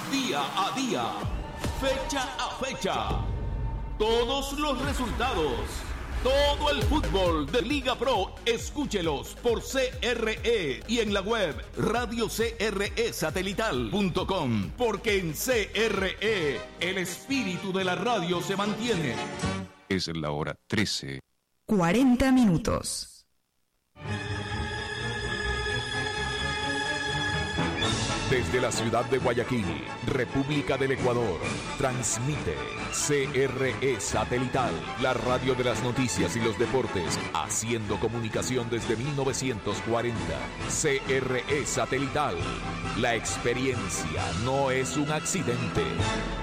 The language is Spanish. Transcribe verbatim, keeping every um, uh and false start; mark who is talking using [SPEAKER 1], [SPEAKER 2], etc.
[SPEAKER 1] día a día, fecha a fecha. Todos los resultados, todo el fútbol de Liga Pro, escúchelos por C R E y en la web radio c r e satelital punto com, porque en C R E el espíritu de la radio se mantiene.
[SPEAKER 2] Es la hora trece.
[SPEAKER 3] cuarenta minutos.
[SPEAKER 4] Desde la ciudad de Guayaquil, República del Ecuador, transmite C R E Satelital, la radio de las noticias y los deportes, haciendo comunicación desde mil novecientos cuarenta. C R E Satelital, la experiencia no es un accidente.